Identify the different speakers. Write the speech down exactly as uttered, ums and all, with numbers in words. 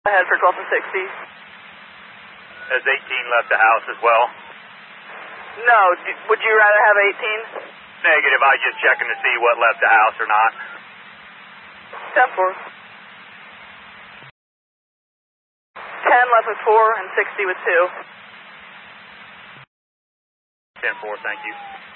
Speaker 1: Ahead for twelve and sixty.
Speaker 2: Has eighteen left the house as well?
Speaker 1: No, d would you rather have eighteen?
Speaker 2: Negative, I was just checking to see what left the house or not.
Speaker 1: ten four. ten left with four and sixty with two.
Speaker 2: ten four, thank you.